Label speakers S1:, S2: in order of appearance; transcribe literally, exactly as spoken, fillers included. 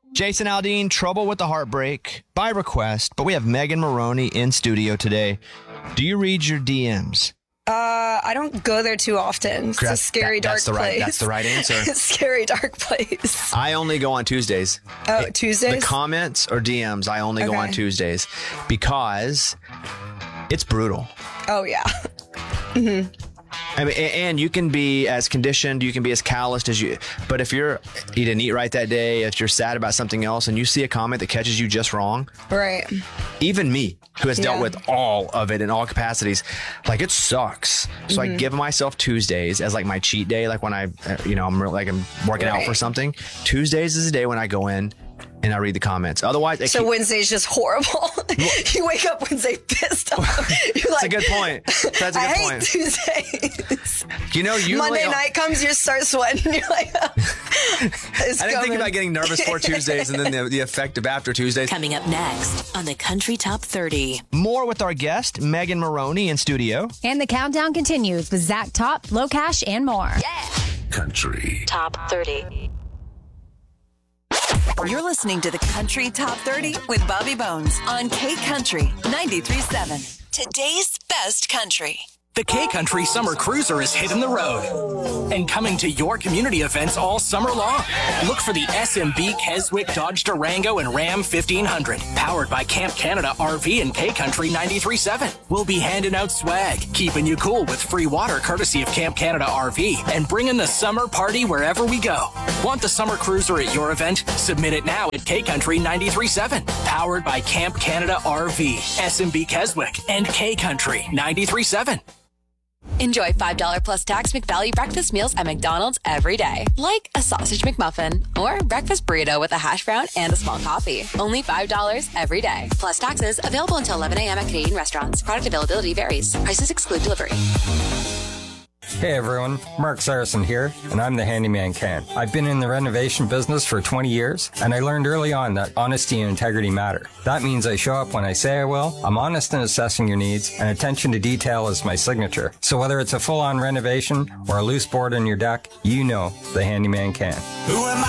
S1: Jason Aldean, Trouble with the Heartbreak, by request, but we have Megan Maroney in studio today. Do you read your D Ms?
S2: Uh, I don't go there too often. It's
S1: That's,
S2: a scary,
S1: that,
S2: dark
S1: that's the
S2: place.
S1: Right, that's the right answer.
S2: It's a scary, dark place.
S1: I only go on Tuesdays.
S2: Oh,
S1: It-
S2: Tuesdays?
S1: The comments or D Ms, I only go
S2: Okay.
S1: on Tuesdays because it's brutal.
S2: Oh, yeah. Mm-hmm.
S1: I mean, a- and you can be as conditioned, you can be as calloused as you, but if you're, you didn't eat right that day, if you're sad about something else and you see a comment that catches you just wrong,
S2: Right.
S1: even me, who has dealt
S2: Yeah.
S1: with all of it in all capacities, like it sucks. So
S2: Mm-hmm.
S1: I give myself Tuesdays as like my cheat day, like when I, uh, you know, I'm re- like I'm working out
S2: Right.
S1: for something. Tuesdays is a day when I go in and I read the comments. Otherwise, I
S2: So
S1: keep,
S2: Wednesday's just horrible. You wake up Wednesday pissed off. You're
S1: that's
S2: like,
S1: a good point. That's a
S2: I
S1: good
S2: hate
S1: point.
S2: Tuesdays.
S1: You know, usually
S2: Monday
S1: I'll-
S2: night comes, you start sweating. You're like, it's
S1: I didn't
S2: coming.
S1: think about getting nervous for Tuesdays and then the, the effect of after Tuesdays.
S3: Coming up next on the Country Top thirty.
S1: More with our guest, Megan Maroney, in studio.
S4: And the countdown continues with Zach Top, Low Cash, and more.
S5: Country.
S3: Top thirty. You're listening to the Country Top thirty with Bobby Bones on K Country ninety-three point seven. Today's best country.
S6: The K-Country Summer Cruiser is hitting the road and coming to your community events all summer long. Look for the S M B Keswick Dodge Durango and Ram fifteen hundred, powered by Camp Canada R V and K-Country ninety-three point seven. We'll be handing out swag, keeping you cool with free water courtesy of Camp Canada R V, and bringing the summer party wherever we go. Want the Summer Cruiser at your event? Submit it now at K Country ninety-three point seven, powered by Camp Canada R V, S M B Keswick, and K Country ninety-three point seven.
S7: Enjoy five dollars plus tax McValue breakfast meals at McDonald's every day. Like a sausage McMuffin or breakfast burrito with a hash brown and a small coffee. Only five dollars every day. Plus taxes. Available until eleven a.m. at Canadian restaurants. Product availability varies. Prices exclude delivery.
S8: Hey everyone, Mark Saracen here, and I'm the Handyman Can. I've been in the renovation business for twenty years, and I learned early on that honesty and integrity matter. That means I show up when I say I will, I'm honest in assessing your needs, and attention to detail is my signature. So whether it's a full-on renovation or a loose board on your deck, you know the Handyman Can.
S9: Who am